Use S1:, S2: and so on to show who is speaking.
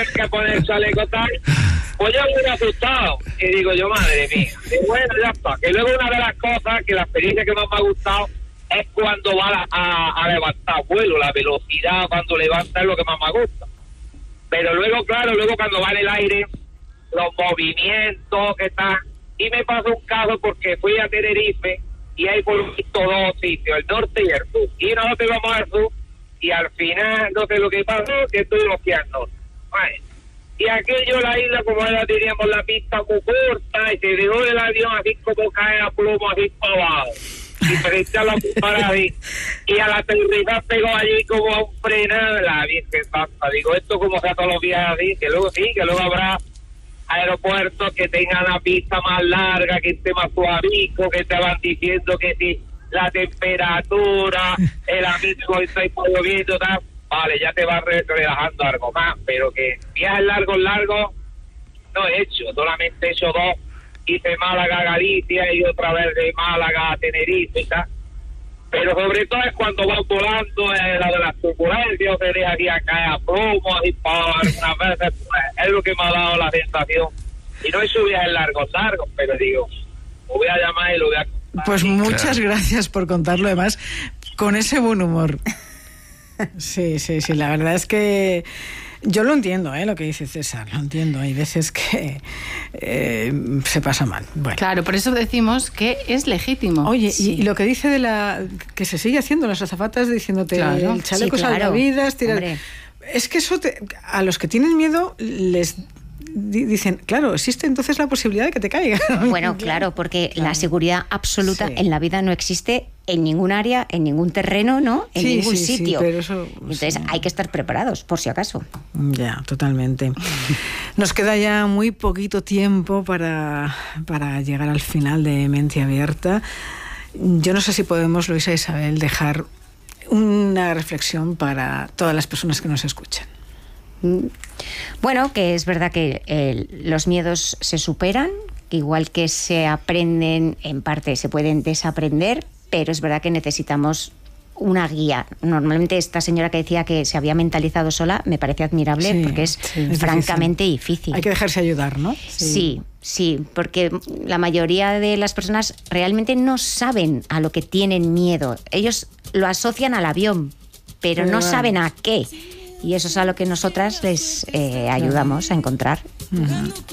S1: tener que poner el chaleco tal. Pues yo muy asustado. Y digo yo, madre mía. Y bueno, ya está. Que luego una de las cosas, que la experiencia que más me ha gustado, es cuando va a levantar vuelo. La velocidad cuando levanta es lo que más me gusta. Pero luego, claro, cuando va en el aire, los movimientos que están. Y me pasó un caso porque fui a Tenerife y hay por visto dos sitios, el norte y el sur. Y nosotros íbamos al sur y al final, no sé lo que pasó, que estuvimos aquí al norte. Bueno, y aquello, la isla, como ahora teníamos la pista muy corta, y se dejó el avión así como cae a plomo, así para abajo. Y se echó la para ahí. Y al aterrizar pegó allí como a un frenado, la Virgen Santa. Digo, esto como sea todos los días así, que luego habrá aeropuertos que tengan la pista más larga, que esté más suavico, que te van diciendo que si la temperatura, el amigo está lloviendo, tal, vale, ya te vas relajando algo más, pero que viajes largos no he hecho, solamente he hecho dos, hice Málaga a Galicia y otra vez de Málaga a Tenerife y tal, pero sobre todo es cuando vas volando, la de las turbulencias, te deja aquí a caer a plomo, así para algunas veces, pues, es lo que me ha dado la sensación. Y no he hecho viajes largos, pero digo, lo voy a llamar y lo voy a contar.
S2: Pues muchas gracias por contarlo, además, con ese buen humor. Sí, la verdad es que yo lo entiendo, lo que dice César, lo entiendo. Hay veces que se pasa mal. Bueno.
S3: Claro, por eso decimos que es legítimo.
S2: Oye,
S3: sí.
S2: Y lo que dice de que se sigue haciendo las azafatas diciéndote el chaleco salvavidas, es que eso a los que tienen miedo les dicen, claro, existe entonces la posibilidad de que te caiga.
S4: Bueno, claro, porque la seguridad absoluta en la vida no existe en ningún área, en ningún terreno, ¿no? En ningún sitio.
S2: Pero eso,
S4: entonces hay que estar preparados, por si acaso.
S2: Ya, totalmente. Nos queda ya muy poquito tiempo para llegar al final de Mente Abierta. Yo no sé si podemos, Luisa e Isabel, dejar una reflexión para todas las personas que nos escuchan.
S4: Bueno, que es verdad que los miedos se superan, que igual que se aprenden, en parte se pueden desaprender, pero es verdad que necesitamos una guía. Normalmente esta señora que decía que se había mentalizado sola me parece admirable, porque es francamente difícil.
S2: Hay que dejarse ayudar, ¿no?
S4: Sí, porque la mayoría de las personas realmente no saben a lo que tienen miedo. Ellos lo asocian al avión, pero no saben a qué. Y eso es a lo que nosotras les ayudamos a encontrar.